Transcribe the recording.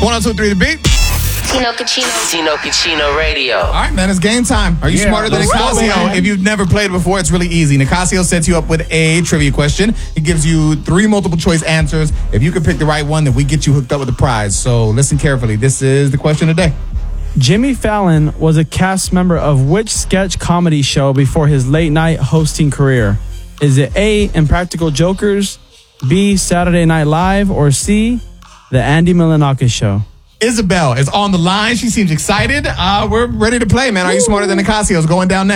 102.3 The Beat. Tino Cucino Radio. All right, man, it's game time. Are you smarter than Nicasio? If you've never played before, it's really easy. Nicasio sets you up with a trivia question. He gives you 3 multiple choice answers. If you can pick the right one, then we get you hooked up with the prize. So listen carefully. This is the question of the day. Jimmy Fallon was a cast member of which sketch comedy show before his late night hosting career? Is it A, Impractical Jokers, B, Saturday Night Live, or C, The Andy Milonakis Show? Isabel is on the line. She seems excited. We're ready to play, man. Are you smarter than Nicasio? It's going down next.